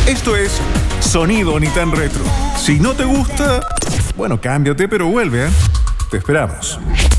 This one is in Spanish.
Esto es Sonido Ni Tan Retro. Si no te gusta, bueno, cámbiate, pero vuelve, ¿eh? Te esperamos.